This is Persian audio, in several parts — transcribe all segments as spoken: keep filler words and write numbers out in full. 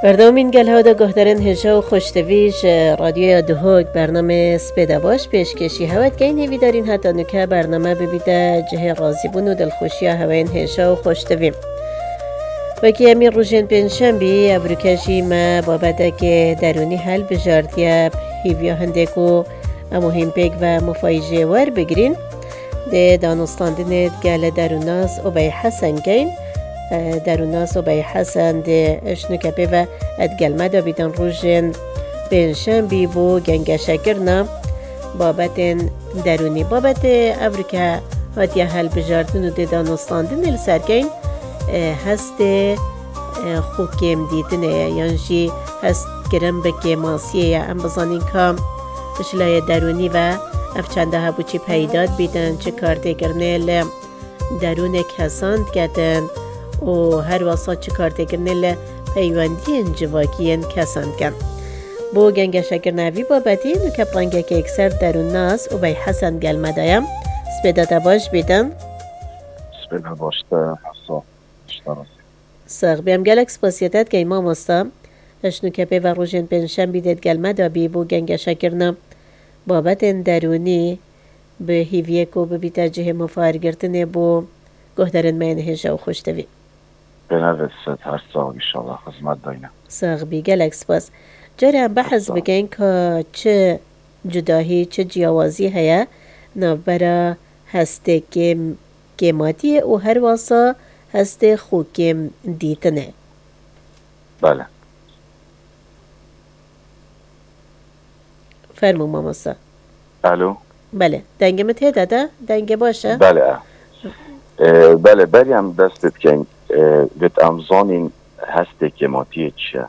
برنامه گل ها دا گهدارن هجا و خوشتویش رادیو دهوگ برنامه سپیده باش پیشکشی هوت گین هیوی دارین حتی نکه برنامه ببیده جه غازی بون و دلخوشی هوین هجا و خوشتویم و که امی روژن پنجشنبی ابروکشی ما بابده که درونی حل بجاردیه هیوی هندکو مهم پیک و مفایجه ور بگرین ده دانستاندن گل دروناس و بای حسن گین دروناس و بای حسن ده اشنو کپی و ادگل مدا بیدن روژن پنجشنبی بو گنگ شکرنا بابت درونی بابت افریکا هاتیه حل بجاردن و ده دانستاندن السرگین هست خوکیم دیدنه یعنی هست گرم بکی ماسیه ام بزانین که اشلای درونی و افچنده ها بوچی پیداد بیدن چه کارده گرنه درون کساند کدن و هر واسه چه کارده گرنه پیوندی انجواکین کساند کن بو گنگ شکر نوی بابتی نکه پرانگه که اکسر درون ناس و بای حسن گل مدایم سپیده باش بیدن سپیده باشته حسا اشتراسی ساق بیم گل اکسپاسیتت که ایمام استا اشنو کپی و روژن پنجشنبه بیدید گل مدابی بو گنگ شکر نم بابت درونی به هیویه کو به بیترجه مفارگرتنه بو گهدارن مین هجا و خوشتوی به نوست هر ساق ایشالله خزمت داینه ساق بی گلک سپاس جاره هم بحث بگین که چه جداهی چه جیاوازی هیا نابرا هسته که کماتیه و هر واسا هسته خوکم دیتنه بله فرمو ماماسا الو بله دنگه مت هداده دنگه باشه بله بله بریم دستت کن ویت امزانین هسته کماتیه چیه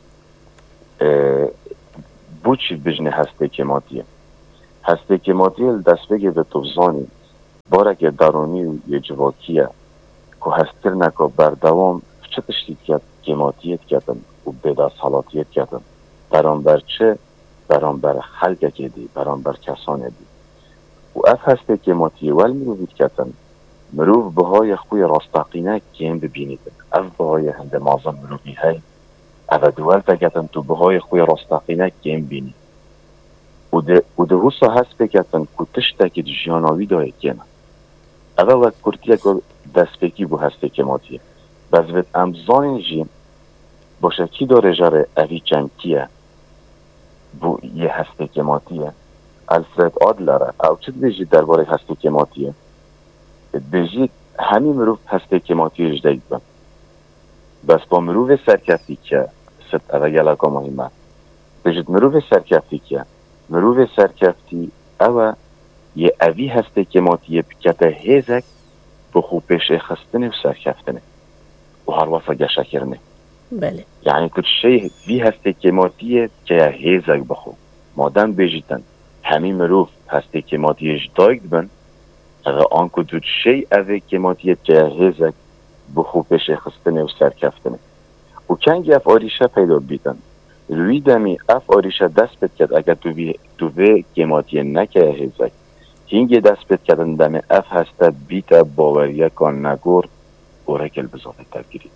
بو چی بجنه هسته کماتیه هسته کماتیه دست بگه ویت افزانین بارک درونی و یه جواکیه که هستر نکا بردوام چه تشتید کد کماتیت کدن و بیداز حالاتیت کدن بران بر چه بران بر خلقه کدی بران بر کسانه دی و اف هسته کماتیه ول مروفید کدن مروف بهای خوی راستاقینه کیم ببینیدن اف بهای هنده مازم مروفی های اف دوال تکتن تو بهای خوی راستاقینه کیم بینی و ده, و ده حسا هست بکتن که تشتاکی جیاناوی دای کنه اول وقت کرتیه که دست بکی بو هسته کماتیه بز وید امزانین جیم باشه کی داره جاره اوی چنکیه بو یه هسته کماتیه الفرد آدلره او چه بیجید درباره هسته کماتیه بیجید همین مروف هسته کماتیه جدید بند بس با مروف سرکفتی که ست اوه گلکا مهمه بیجید مروف سرکفتی که مروف سرکفتی اوه یه اوی هسته کماتیه بکته هیزک بخو پیش خستنه و سرکفتنه و هر واسه گشه کرنه بله یعنی کچ شی وی هسته کماتیه که هیزک بخو مادم بیجیتن همین مروف هسته کماتیهش دایگ بن اگه آنکو دوت شی اوه کماتیه که هیزک بخو پیش خستنه و سرکفتنه و کنگی اف آریشه پیدا بیتن روی دمی اف آریشه دست بد کد اگه تو وی تو وی کماتیه نکه هیزک هینگی دست بد کدن دمی اف هسته بیتا باوریه کان نگور اورکل بزاده ترگیرید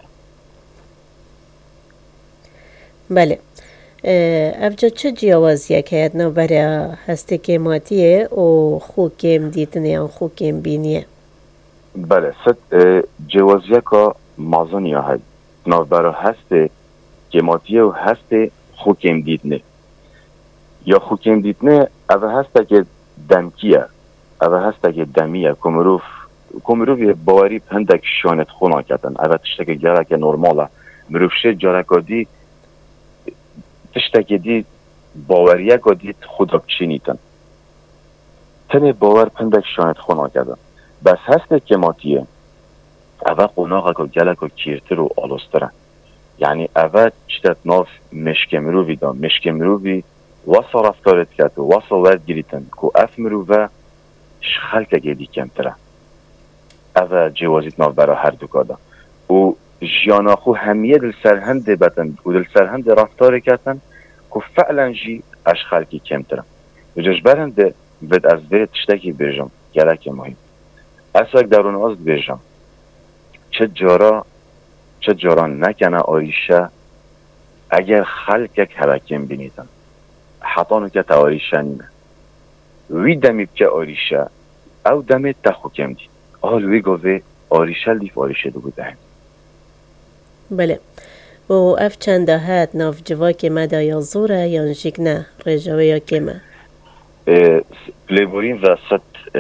بله افجا چه جیاوازیه که ادنا برای هسته کماتیه و خوکم دیتنه یا خوکم بینیه بله ست جیاوازیه که مازنیه های نو برای هسته کماتیه و هسته خوکم دیتنه یا خوکم دیتنه اوه هسته که دمکیه اوه هسته که دمیه کمروف کمروف یه باوری پندک شانت خونا کتن اوه تشته که گره که نرماله مروف شه جارکادی تشته که دی باوریه که دید خدا بچینیتن تنه باور پندک شانت خونا کتن بس هسته کماتیه اوه قناقه که گله که کیرتر و آلوستره یعنی اوه چتت ناف مشک مروفی دا مشک مروفی واسا رفتارت کت و واسا ورد گریتن که اف مروفه خلقه گیدی کمتره اوه جوازیت ناف برا هر دو کادا و جیاناخو همیه دل سرهند بتن و دل سرهند رفتار کتن که فعلا جی اش خلقی کمتره و جاش برنده ود از وید تشتکی بیجم گلک مهم اساک درون از بیجم چه جارا چه جارا نکنه آیشه اگر خلق یک حرکم بینیدن حتانو که تاریشنینه وی دمی که آریشه او دمی تخوکم دید آل وی گوه آریشه لیف آریشه دو بوده. بله و اف چند هات ناف جواک مدا یا زوره یا نشک نه رجاوه یا کمه پلیبورین و ست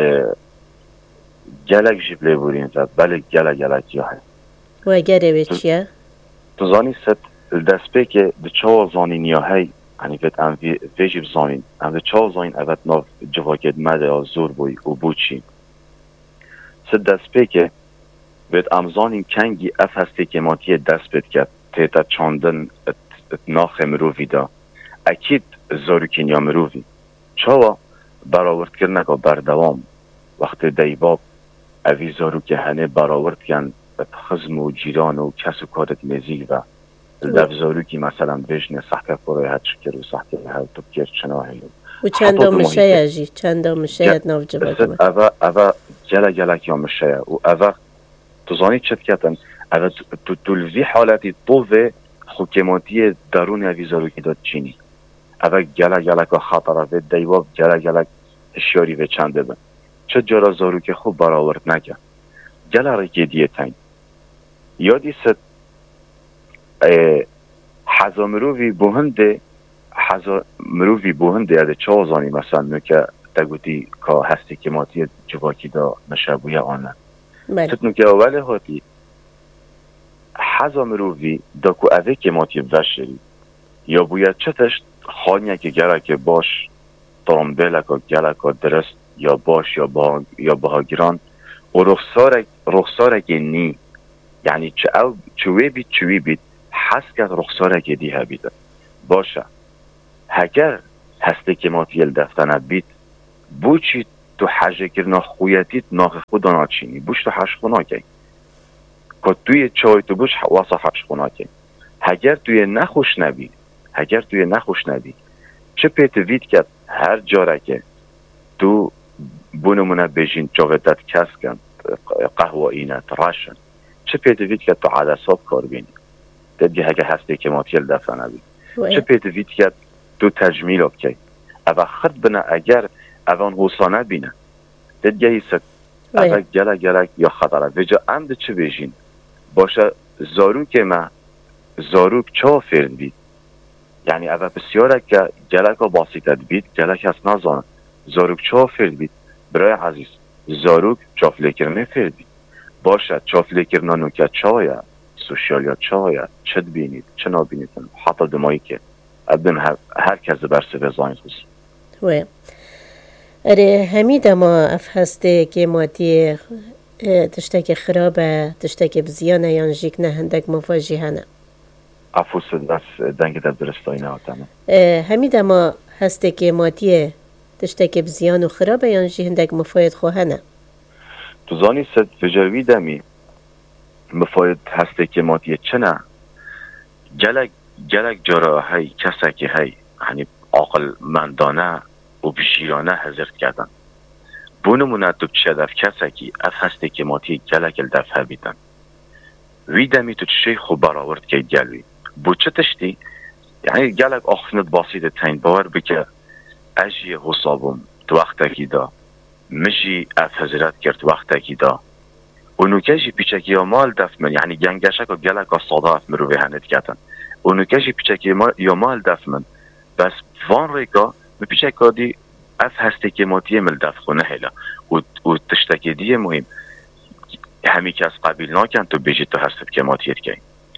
گلک جی پلیبورین و بله گلک گلک یا هست و اگر اوه چیه؟ تو زانی ست دست پی که ده چاو زانین یا هی یعنی که ام ویجیب زانین ام ده چاو زانین اوت ناف جواکت مدا یا زور بوی و بوچی ست دست پی که بید امزانین کنگی اف هستی که ماتی دست بید که تیتا چاندن ناخ مرووی دا اکید زاروکین یا مرووی چاوا براورد کرنه که بردوام وقت دیباب اوی زاروک هنه براورد کن خزم و جیران و کس و کادت نزیگ و دف زاروکی مثلا بجنه صحکه پروی هد شکر و صحکه هد تو بکر چناهی و چند دا مشه یجی چند دا مشه ید ناف جواک من اوه اوه گله گله کیا مشه و اوه توزانی چت کتن اوه تولوی حالتی طوه حکماتی درون اوی زاروکی داد چینی اوه گله گله که خطره و دیواب گله گله اشیاری و چنده بن چه جارا زاروکی خوب براورد نکن گله رکی دیه تین یادی ست حضا مرووی بوهنده حضا مرووی بوهنده اده چوزانی مثلا نوکه تگوتی که هستی که ماتی جواکی دا نشابوی آنه ست نوکه اوله هاتی حضا مرووی دا که اوه که ماتی وشری یا باید چتش خانیه که گره که باش ترامبیله که گره که درست یا باش یا با یا بهاگیران و رخصاره رخصاره که نی یعنی چه او چوی بید چوی بید حس کرد رخصاره که دیه بیده باشه اگر هسته که ماتیل دفتنه بید بوچی تو حجه کرنا خویتیت ناخ خود ناچینی بوش تو حش خونا که که توی چای تو بوش واسه حش خونا که اگر توی نخوش نبید اگر توی نخوش نبید چه پیت وید که هر جاره که تو بونمونه بجین چاوتت کس کن قهوه اینت راشن چه پیت وید که تو عدساب کار بینی دیگه اگه هسته که ماتیل دفتنه بید چه پیت وید که تو تجمیل اب که اوه خد بنا اگر اوان حسانه بینه دیگه ایست اوه گله گله یا خطره وجا امده چه بجین باشه زاروک ما زاروک چا فرد بید یعنی اوه بسیاره که گله که باسیتت بید گله که هست نزانه زاروک چا فرد بید برای عزیز زاروک چافله کرنه فرد بید باشه چافله کرنه نوکه چاویه سوشیالیا چاویه چد بینید چه نابینید حتی دمایی که ابدن هر, هر کس برسه بزاین خوز وی اره همید ما اف هسته که ماتی تشتک خرابه تشتک بزیانه یا نجیک نه هندک مفاجی هنه افوس دست دنگ در درستایی نه آتنه همید ما هسته که ماتی تشتک بزیان و خرابه یا نجی هندک مفاید خواه تو زانی ست فجروی دمی مفاید هسته که ماتی چنه گلک گلک جارا هی کسا که هی یعنی عقل مندانه و بشیرانه حضرت کردن بونمونه تو چه دف کسا که اف هسته که ماتی گلک الدفه بیدن وی دمی تو چه خوب براورد که گلوی بو چه تشتی یعنی گلک آخفنت باسیده تین باور بکه اجی حسابم تو وقتا کی دا مجی اف حضرت کرد وقتا کی دا و نوکجی پیچکی یا مال دف من یعنی گنگشک و گلک صاده اف مروی هنت کتن و نوکجی پیچکی یا مال دف من بس وان ریکا به پیچکا دی اف هسته که ماتیه مل دف خونه هلا و, و تشتکی دیه مهم همی کس قبیل ناکن تو بیجی تو هستت که ماتیت که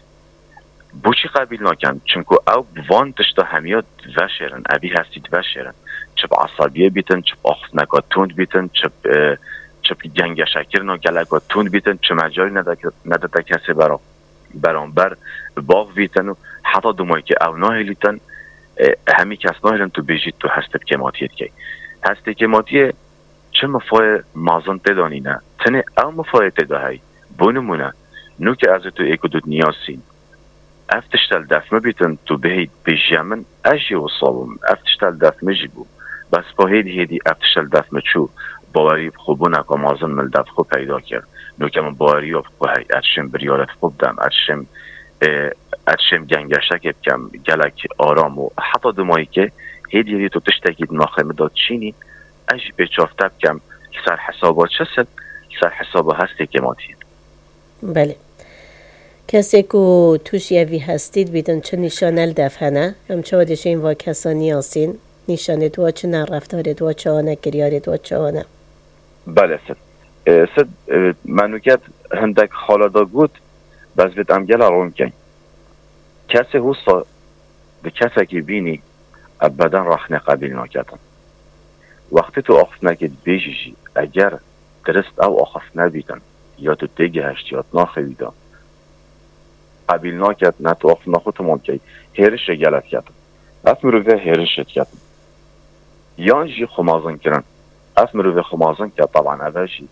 بوچی قبیل ناکن چونکو او وان تشتا همیاد وشرن ابی هستید وشرن چپ عصابیه بیتن چپ آخت نکا توند بیتن چپ چپ گنگ شکر نا گلکا توند بیتن چه مجاری نداده کسی برام برانبر باغ بیتن و حتی دومایی که او ناهلیتن همی کس ناهلن تو بیجید تو هستت که ماتیت که هسته که ماتیه چه مفای مازن تدانی نه تنه او مفای تداهی بونمونه نو که از تو ایکو دود نیاسین افتشتل دفمه بیتن تو بهید بیجیمن اجی و صابم افتشتل دفمه جی بو بس با هیدی هیدی افتشتل دفمه چو باوری خوبونه که مازن مل دف خوب پیدا کرد نو که من باوری و خوبه ارشم بریارت خوب دم ارشم اتشم گنگشته که بکم گلک آرام و حتی دمایی که هیدیوی تو تشتگید ناخمه داد چینی اجی بچافته بکم سر حسابات چست سر حسابا هسته که ماتید. بله. کسی که توش یوی هستید بیدن چه نشانه دفنه هم چه وادش این وا کسانی آسین نشانه دوا چه نرفتار دوا چه آنه گریار دوا چه آنه. بله سد سد منوکت هندک حالا دا گود باز بید امگل آرون کن کسی حوصا به کسی که بینی ابدا رخنه قبیل ناکتن وقتی تو آخف نکید بیشیشی اگر درست او آخف نبیدن یا تو دیگه هشتیات ناخویدن قبیل ناکت نه تو آخف ناخوت ممکنی هیرش گلت کتن اف مروفه هیرشت کتن یانجی خمازن کرن اف مروفه خمازن کت طبعا اوشی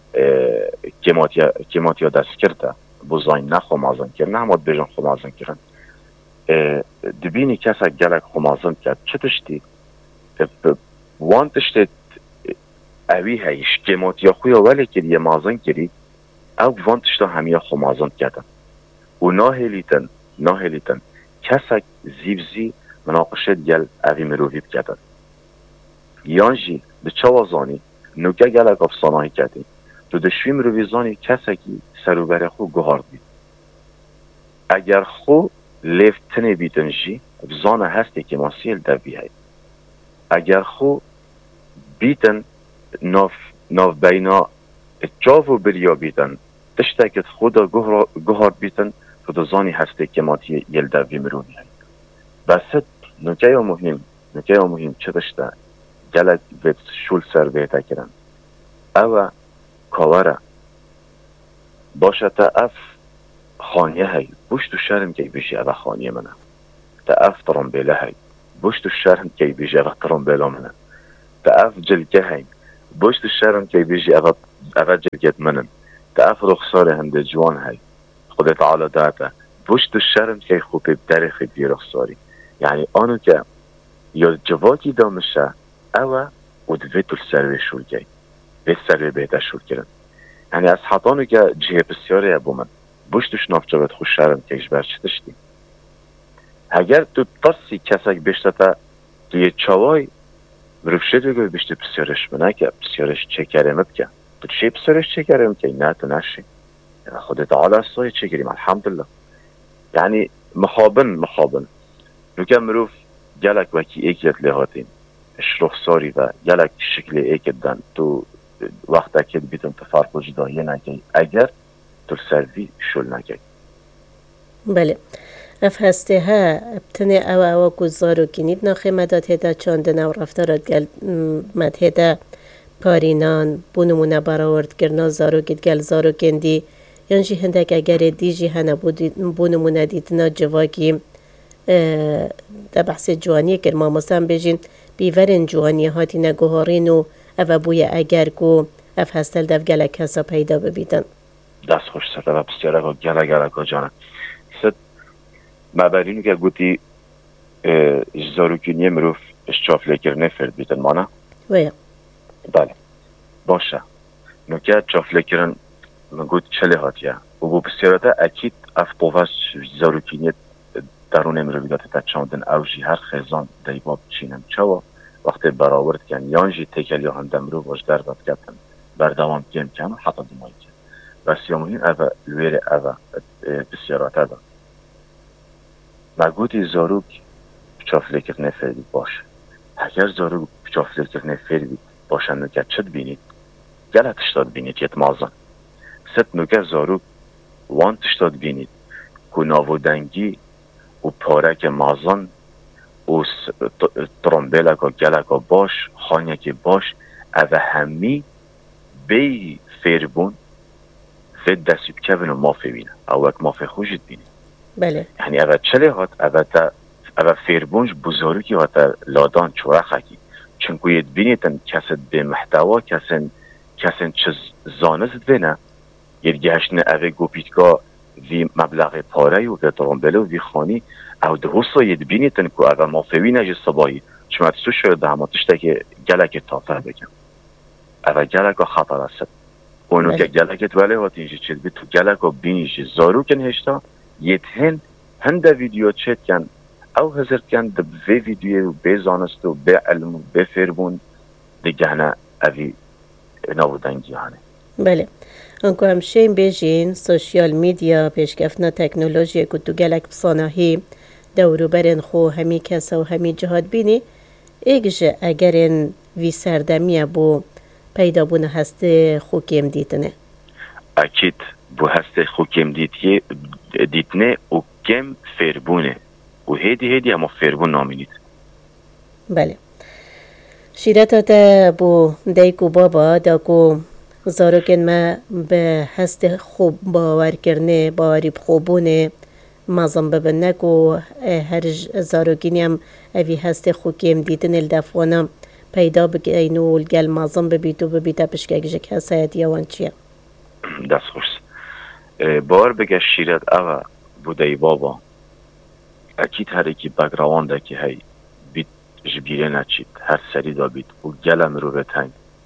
کماتیا دست کرده بزاین نه خمازن کرن نه همات بیجن خمازن کرن دبینی کسا گلک خمازن کرد چه تشتی وان تشتی اوی هایش کماتیا خویا ولی کردی یه مازن کردی او وان تشتا همیا خمازن کردن و ناهلیتن ناهلیتن کسا زیبزی مناقشه گل اوی مروفی بکردن یانجی به چوازانی نوکه گلک افسانهی کردی تو دشوی مروفی زانی کسا که سروبر خو گهارد بید اگر خو لیفتنی بیتن جی بزانه هستی که ماسیل دوی هید اگر خو بیتن ناف ناف بینا چاو بریا بیتن تشتاکت خدا گهار بیتن تو دزانی هستی که ماتی یل دوی مرونی هید بس نکه یا مهم نکه یا مهم چه دشتا گلت بیت شول سر بیتا کرن او کاوره باشه تا اف خانیه هی بوش تو شرم که بیشی اوه خانیه منه تا اف ترمبیله هی بوش تو شرم که بیشی اوه ترمبیله منه تا اف جلگه هی بوش تو شرم که بیشی اوه جلگت منن تا اف رخصار هنده جوان هی خود تعالی داتا بوش تو شرم که خوب بدرخی بی رخصاری یعنی آنو که یا جواکی دامشه اوه و دویتو سروی شول گی به سروی بیتا شول کرن یعنی از حطانو که جه بسیاری ابو من بوش توش نافجابت خوش شرم که ایش برچه دشتی اگر تو ترسی کسک بشته تا تو یه چاوای مروفشه دوگه بشته بسیارش منه که بسیارش چه کرمه بکن تو چه بسیارش چه کرمه که نه تو نشی خودت عالا سای چه کریم الحمدلله یعنی مخابن مخابن نوکه مروف گلک وکی ایکیت لحاتین اشروخ ساری و گلک شکل ایکت دن تو وقت اکید بیتن تفرق و جدایه نگی اگر تو سروی شل نگی بله اف هسته ها ابتنه او او گزارو گینید ناخی مداد هده چاندن او رفتارات گل مد هده پارینان بونمونه براورد گرنا زارو گید گل زارو گندی یانجی هندک اگر دیجی هنه بونمونه دیدنا جواگی در بحث جوانی که ما مستم بجین بیورن جوانی هاتی نگوهارین و او بوی اگر گو اف هستل دف گلک هسا پیدا ببیدن دست خوش سرده و بسیاره که گله گله که جانه ست مبرینو که گوتی زاروکینی مروف اشچاف لکرنه فرد بیتن مانه؟ ویا بله باشه نوکه چاف لکرن گوت چله هاتیه و بو بسیاره اکید اف قوه زاروکینی درون مروفیدات تا چاندن اوجی هر خیزان دیباب چینم چوا وقتی براورد کن یانجی تکلی هنده مروف واج در داد کتن بردوام کم کم حتی دمایی کن بس یامونین اوه لویر اوه بسیارات اوه مگوتی زاروک چافلی کرنه فردید باشه اگر زاروک چافلی کرنه فردید باشه نوکه چد بینید گله تشتاد بینید یت مازن ست نوکه زاروک وان تشتاد بینید که ناودنگی و پارک مازن و ترمبیلک و گلک و باش خانیک باش اوه همی بی فیربون فید دستی بکبین و مافی بینه او اک مافی خوشید بینه بله یعنی اوه چلی هات اوه تا اوه فیربونج بزرگی هات لادان چورخه کی چونکو ید بینیتن کسد به محتوا کسن کسن چه زانست بینه ید گهشنه اوه گوپیتگاه وی مبلغ پاره و وی ترمبله و وی خانی او ده حصا ید بینیتن که اوه مافی بینه جه صبایی چما تسو شاید ده همه تشتا که گلک تافه بگم اوه گلک خطر است اونو که گلکت ولی هات اینجا چیز بی تو گلک و بینیش زارو کن هشتا یه تهن هنده ویدیو چت کن او هزر کن ده به ویدیو به زانست و به علم و به فربون دیگه نه اوی نابودنگی هانه. بله انکو همشه بیجین سوشیال میدیا پیشکفنا تکنولوژی که تو گلک بسانهی دورو برن خو همی کس و همی جهاد بینی ایگجه اگرین وی سردمیه بو پیدا بونه هسته خو کم دیتنه اکید بو هسته خو کم دیتیه دیتنه و کم فربونه و هیدی هیدی اما فربون نامینید. بله شیرتا تا بو دیکو بابا داکو زاروکن ما به هست خوب باور کرنه باوری بخوبونه مازم ببنک و هر زاروکینی هم اوی هست خوکیم دیدن الدفوانا پیدا بگینو الگل مازم ببیتو ببیتا پشکه گجک هسایت یوان چیه دست خوش بار بگه شیرت اغا بودای بابا اکید هر اکی بگراوان ده که هی بیت جبیره نچید هر سری دا بیت و گلم رو بتنگ